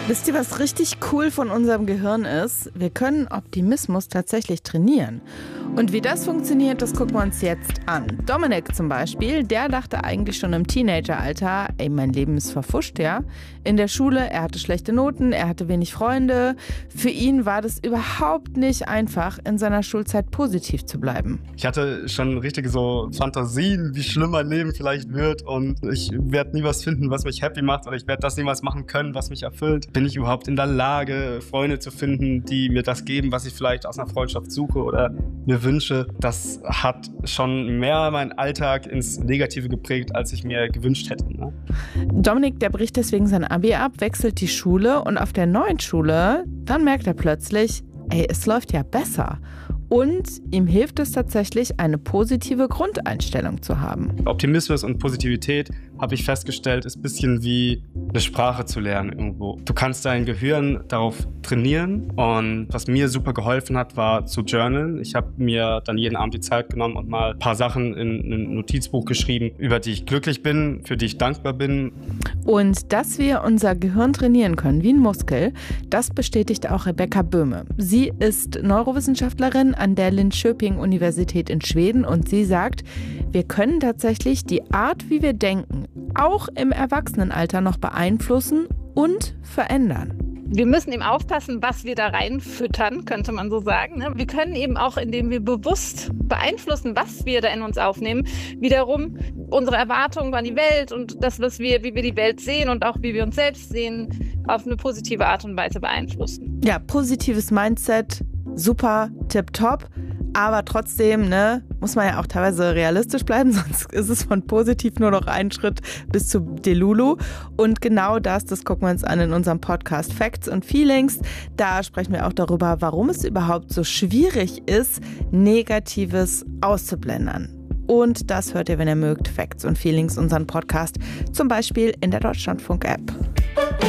Wisst ihr, was richtig cool von unserem Gehirn ist? Wir können Optimismus tatsächlich trainieren. Und wie das funktioniert, das gucken wir uns jetzt an. Dominik zum Beispiel, der dachte eigentlich schon im Teenageralter, mein Leben ist verpfuscht, ja. In der Schule, er hatte schlechte Noten, er hatte wenig Freunde. Für ihn war das überhaupt nicht einfach, in seiner Schulzeit positiv zu bleiben. Ich hatte schon richtige so Fantasien, wie schlimm mein Leben vielleicht wird und ich werde nie was finden, was mich happy macht oder ich werde das niemals machen können, was mich erfüllt. Bin ich überhaupt in der Lage, Freunde zu finden, die mir das geben, was ich vielleicht aus einer Freundschaft suche oder mir wünsche? Das hat schon mehr meinen Alltag ins Negative geprägt, als ich mir gewünscht hätte. Ne? Dominik, der bricht deswegen sein Abi ab, wechselt die Schule und auf der neuen Schule, dann merkt er plötzlich, es läuft ja besser. Und ihm hilft es tatsächlich, eine positive Grundeinstellung zu haben. Optimismus und Positivität, habe ich festgestellt, ist ein bisschen wie eine Sprache zu lernen irgendwo. Du kannst dein Gehirn darauf trainieren und was mir super geholfen hat, war zu journalen. Ich habe mir dann jeden Abend die Zeit genommen und mal ein paar Sachen in ein Notizbuch geschrieben, über die ich glücklich bin, für die ich dankbar bin. Und dass wir unser Gehirn trainieren können wie ein Muskel, das bestätigt auch Rebecca Böhme. Sie ist Neurowissenschaftlerin an der Linköping-Universität in Schweden und sie sagt, wir können tatsächlich die Art, wie wir denken, auch im Erwachsenenalter noch beeinflussen und verändern. Wir müssen eben aufpassen, was wir da reinfüttern, könnte man so sagen. Wir können eben auch, indem wir bewusst beeinflussen, was wir da in uns aufnehmen, wiederum unsere Erwartungen an die Welt und das, wie wir die Welt sehen und auch wie wir uns selbst sehen, auf eine positive Art und Weise beeinflussen. Ja, positives Mindset, super, tipptopp. Aber trotzdem, muss man ja auch teilweise realistisch bleiben, sonst ist es von positiv nur noch ein Schritt bis zu Delulu. Und genau das gucken wir uns an in unserem Podcast Facts and Feelings. Da sprechen wir auch darüber, warum es überhaupt so schwierig ist, Negatives auszublenden. Und das hört ihr, wenn ihr mögt, Facts and Feelings, unseren Podcast, zum Beispiel in der Deutschlandfunk-App.